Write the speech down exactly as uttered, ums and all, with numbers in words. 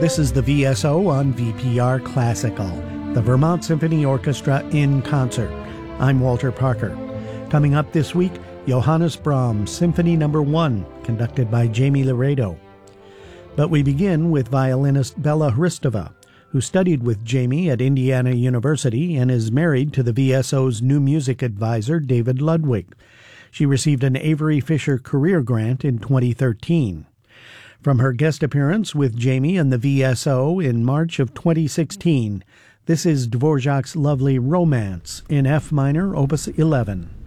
This is the V S O on V P R Classical, the Vermont Symphony Orchestra in concert. I'm Walter Parker. Coming up this week, Johannes Brahms Symphony Number one, conducted by Jamie Laredo. But we begin with violinist Bella Hristova, who studied with Jamie at Indiana University and is married to the V S O's new music advisor, David Ludwig. She received an Avery Fisher Career Grant in twenty thirteen. From her guest appearance with Jamie and the V S O in March of twenty sixteen, this is Dvorak's lovely Romance in F minor, Opus eleven.